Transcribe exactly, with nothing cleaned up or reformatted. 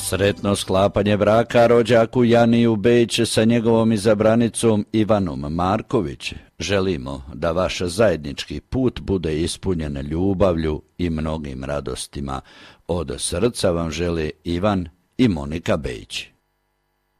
Sretno sklapanje braka rođaku Janiju Bejić sa njegovom izabranicom Ivanom Marković. Želimo da vaš zajednički put bude ispunjen ljubavlju i mnogim radostima. Od srca vam žele Ivan i Monika Bejić.